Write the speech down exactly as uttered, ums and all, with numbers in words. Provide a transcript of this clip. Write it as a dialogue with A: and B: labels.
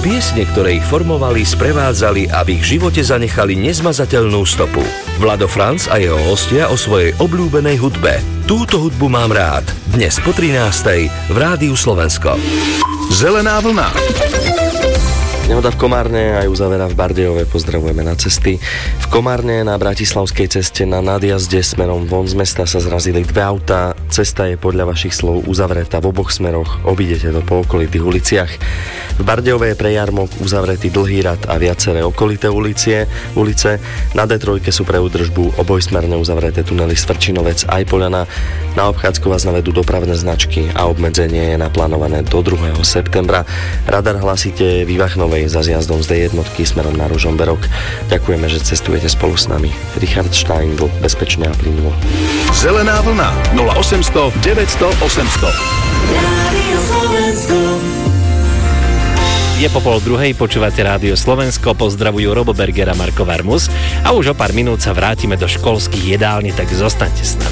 A: Piesne, ktoré ich formovali, sprevádzali a v ich živote zanechali nezmazateľnú stopu. Vlado Franc a jeho hostia o svojej obľúbenej hudbe. Túto hudbu mám rád. Dnes po trinástej v Rádiu Slovensko.
B: Zelená vlna.
C: Nehoda v Komárne aj uzavera v Bardejove, pozdravujeme na cesty. V Komárne na Bratislavskej ceste na nadjazde smerom von z mesta sa zrazili dve autá. Cesta je podľa vašich slov uzavretá v oboch smeroch, obídete to po okolitých uliciach. V Bardejove je pre jarmok uzavretý dlhý rad a viaceré okolité ulicie, ulice. Na dé tri sú pre údržbu obojsmerne uzavreté tunely Svrčinovec aj Poľana. Na obchádzku vás navedú dopravné značky a obmedzenie je naplánované do druhého septembra. Radar hlasíte Vývachnovej za zjazdom z dé jednotky smerom na Ružomberok. Ďakujeme, že cestujete spolu s nami. Richard Steindl, bezpečne a plynulo.
B: Zelená vlna nula osemsto deväťsto osemsto.
D: Rádio Slovensko.
E: Je po pol druhej, počúvate Rádio Slovensko, pozdravujú Robo Berger a Marko Varmus a už o pár minút sa vrátime do školských jedálni, tak zostaňte s nami.